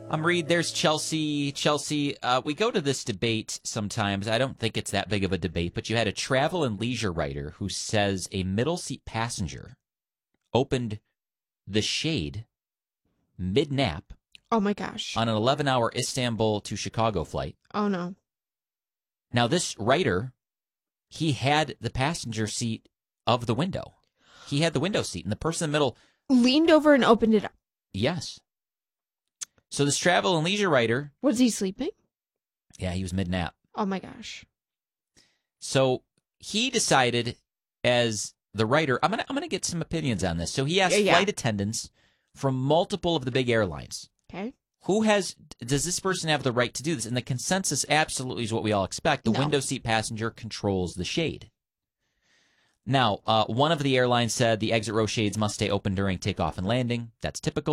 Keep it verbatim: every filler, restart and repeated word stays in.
I'm Reed. There's Chelsea. Chelsea, uh, we go to this debate sometimes. I don't think it's that big of a debate, but you had a travel and leisure writer who says a middle seat passenger opened the shade mid-nap. Oh, my gosh. On an eleven-hour Istanbul to Chicago flight. Oh, no. Now, this writer, he had the passenger seat of the window. He had the window seat, and the person in the middle leaned over and opened it up. Yes. So this travel and leisure writer. Was he sleeping? Yeah, he was mid-nap. Oh, my gosh. So he decided, as the writer, I'm gonna I'm gonna get some opinions on this. So he asked yeah, yeah. flight attendants from multiple of the big airlines. Okay. Who has, does this person have the right to do this? And the consensus absolutely is what we all expect. The no. window seat passenger controls the shade. Now, uh, one of the airlines said the exit row shades must stay open during takeoff and landing. That's typical.